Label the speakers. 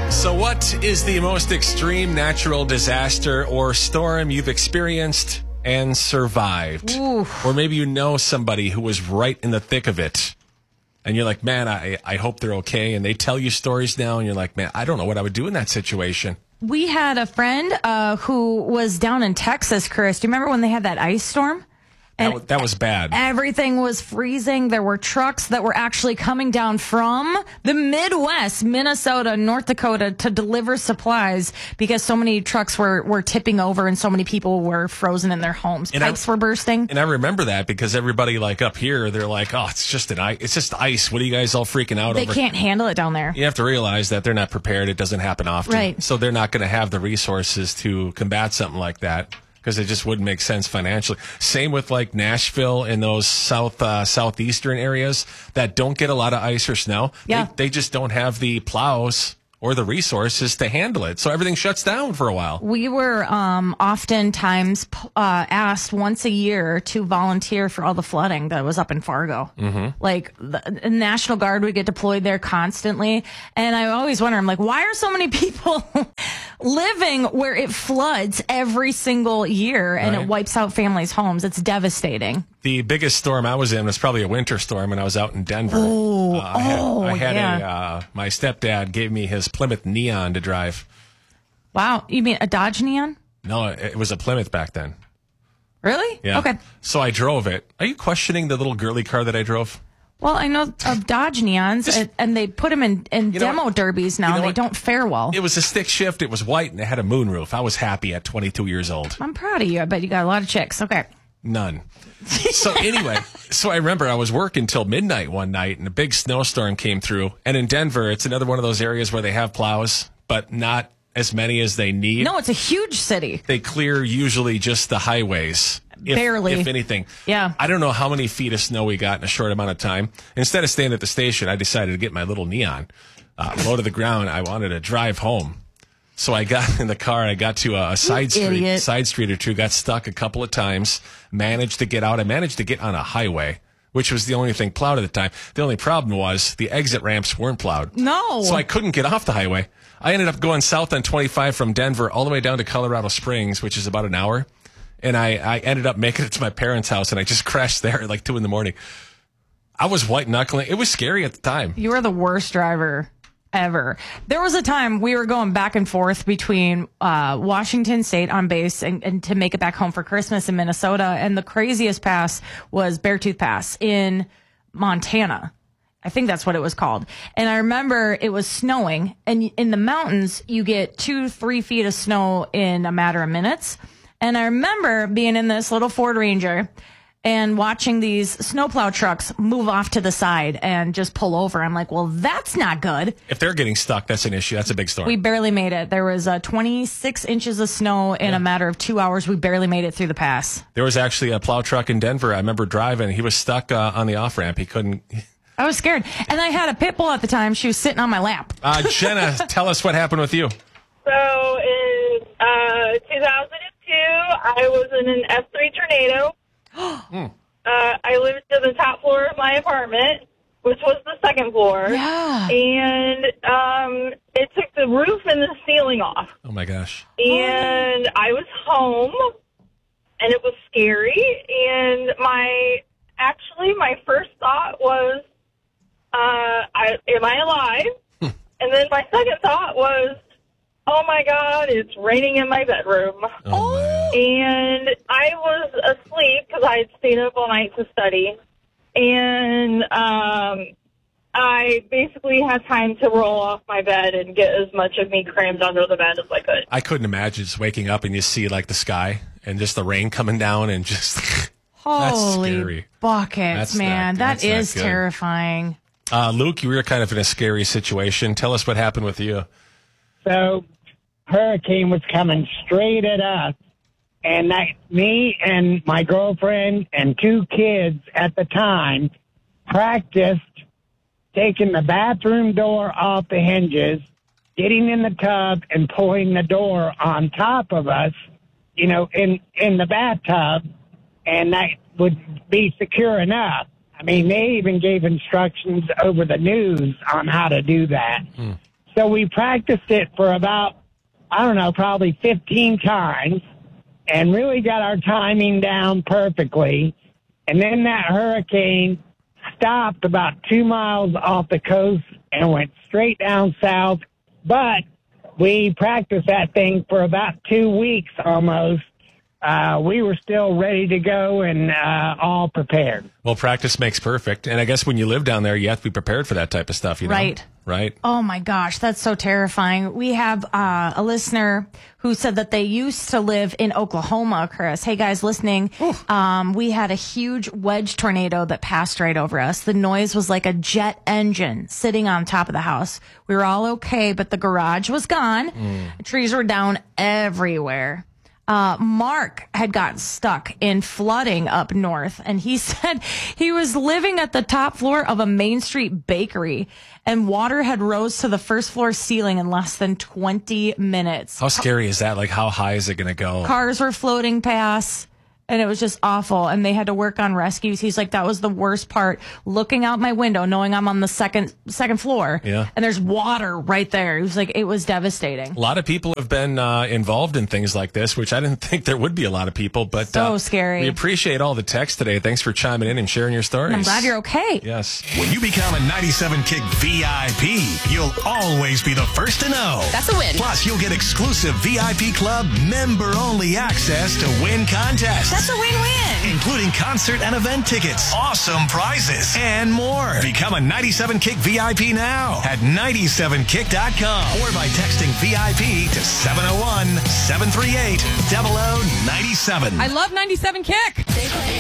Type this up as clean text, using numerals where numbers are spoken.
Speaker 1: So what is the most extreme natural disaster or storm you've experienced and survived?
Speaker 2: Oof.
Speaker 1: Or maybe you know somebody who was right in the thick of it. And you're like, man, I hope they're okay. And they tell you stories now. And you're like, man, I don't know what I would do in that situation.
Speaker 2: We had a friend who was down in Texas, Chris. Do you remember when they had that ice storm?
Speaker 1: That was bad.
Speaker 2: Everything was freezing. There were trucks that were actually coming down from the Midwest, Minnesota, North Dakota, to deliver supplies because so many trucks were tipping over and so many people were frozen in their homes. Pipes were bursting.
Speaker 1: And I remember that because everybody like up here, they're like, oh, it's just ice. What are you guys all freaking out over?
Speaker 2: They can't handle it down there.
Speaker 1: You have to realize that they're not prepared. It doesn't happen often.
Speaker 2: Right.
Speaker 1: So they're not going to have the resources to combat something like that. Because it just wouldn't make sense financially. Same with like Nashville and those southeastern areas that don't get a lot of ice or snow.
Speaker 2: Yeah.
Speaker 1: They just don't have the plows or the resources to handle it. So everything shuts down for a while.
Speaker 2: We were oftentimes asked once a year to volunteer for all the flooding that was up in Fargo. Mm-hmm. Like the National Guard would get deployed there constantly. And I always wonder, I'm like, why are so many people living where it floods every single year and It wipes out families' homes? It's devastating.
Speaker 1: The biggest storm I was in was probably a winter storm when I was out in Denver.
Speaker 2: My
Speaker 1: stepdad gave me his Plymouth Neon to drive.
Speaker 2: Wow. You mean a Dodge Neon?
Speaker 1: No, it was a Plymouth back then.
Speaker 2: Really?
Speaker 1: Yeah.
Speaker 2: Okay.
Speaker 1: So I drove it. Are you questioning the little girly car that I drove?
Speaker 2: Well, I know of Dodge Neons, and they put them in demo derbies now, and they don't fare well.
Speaker 1: It was a stick shift. It was white, and it had a moonroof. I was happy at 22 years old.
Speaker 2: I'm proud of you. I bet you got a lot of chicks. Okay.
Speaker 1: None. So anyway, I remember I was working till midnight one night, and a big snowstorm came through. And in Denver, it's another one of those areas where they have plows, but not as many as they need.
Speaker 2: No, it's a huge city.
Speaker 1: They clear usually just the highways.
Speaker 2: Barely.
Speaker 1: If anything.
Speaker 2: Yeah.
Speaker 1: I don't know how many feet of snow we got in a short amount of time. Instead of staying at the station, I decided to get my little Neon low to the ground. I wanted to drive home. So I got in the car and I got to a side street or two, got stuck a couple of times, managed to get out. I managed to get on a highway, which was the only thing plowed at the time. The only problem was the exit ramps weren't plowed.
Speaker 2: No.
Speaker 1: So I couldn't get off the highway. I ended up going south on 25 from Denver all the way down to Colorado Springs, which is about an hour. And I ended up making it to my parents' house, and I just crashed there at like 2 a.m. I was white-knuckling. It was scary at the time.
Speaker 2: You were the worst driver ever. There was a time we were going back and forth between Washington State on base and to make it back home for Christmas in Minnesota. And the craziest pass was Beartooth Pass in Montana. I think that's what it was called. And I remember it was snowing. And in the mountains, you get 2-3 feet of snow in a matter of minutes. And I remember being in this little Ford Ranger and watching these snowplow trucks move off to the side and just pull over. I'm like, well, that's not good.
Speaker 1: If they're getting stuck, that's an issue. That's a big storm.
Speaker 2: We barely made it. There was 26 inches of snow in a matter of 2 hours. We barely made it through the pass.
Speaker 1: There was actually a plow truck in Denver. I remember driving. He was stuck on the off-ramp. He couldn't.
Speaker 2: I was scared. And I had a pit bull at the time. She was sitting on my lap.
Speaker 1: Jenna, tell us what happened with you.
Speaker 3: So in 2002, I was in an S3 tornado. I lived in the top floor of my apartment, which was the second floor.
Speaker 2: Yeah.
Speaker 3: And it took the roof and the ceiling off.
Speaker 1: Oh, my gosh.
Speaker 3: And I was home, and it was scary. And my first thought was, am I alive? And then my second thought was, oh, my God, it's raining in my bedroom. And I was asleep because I had stayed up all night to study. And I basically had time to roll off my bed and get as much of me crammed under the bed as I could.
Speaker 1: I couldn't imagine just waking up and you see like the sky and just the rain coming down and just...
Speaker 2: Holy
Speaker 1: that's scary.
Speaker 2: Buckets, man. That is terrifying.
Speaker 1: Luke, you were kind of in a scary situation. Tell us what happened with you.
Speaker 4: So, hurricane was coming straight at us, and me and my girlfriend and 2 kids at the time practiced taking the bathroom door off the hinges, getting in the tub, and pulling the door on top of us, in the bathtub, and that would be secure enough. I mean, they even gave instructions over the news on how to do that. So we practiced it for about, I don't know, probably 15 times and really got our timing down perfectly. And then that hurricane stopped about 2 miles off the coast and went straight down south. But we practiced that thing for about 2 weeks almost. We were still ready to go and all prepared.
Speaker 1: Well, practice makes perfect. And I guess when you live down there, you have to be prepared for that type of stuff, you know?
Speaker 2: Right.
Speaker 1: Right.
Speaker 2: Oh my gosh, that's so terrifying. We have a listener who said that they used to live in Oklahoma, Chris. Hey guys listening, we had a huge wedge tornado that passed right over us. The noise was like a jet engine sitting on top of the house. We were all okay, but the garage was gone. Trees were down everywhere. Mark had gotten stuck in flooding up north, and he said he was living at the top floor of a Main Street bakery, and water had rose to the first floor ceiling in less than 20 minutes.
Speaker 1: How scary is that? Like, how high is it going to go?
Speaker 2: Cars were floating past. And it was just awful. And they had to work on rescues. He's like, that was the worst part. Looking out my window, knowing I'm on the second floor.
Speaker 1: Yeah.
Speaker 2: And there's water right there. He was like, it was devastating.
Speaker 1: A lot of people have been involved in things like this, which I didn't think there would be a lot of people. But
Speaker 2: so scary.
Speaker 1: We appreciate all the text today. Thanks for chiming in and sharing your stories.
Speaker 2: I'm glad you're okay.
Speaker 1: Yes.
Speaker 5: When you become a 97 Kick VIP, you'll always be the first to know.
Speaker 6: That's a win.
Speaker 5: Plus, you'll get exclusive VIP Club member-only access to win contests.
Speaker 6: That's a win-win.
Speaker 5: Including concert and event tickets, awesome prizes, and more. Become a 97 Kick VIP now at 97kick.com or by texting VIP to 701-738-0097.
Speaker 6: I love 97 Kick.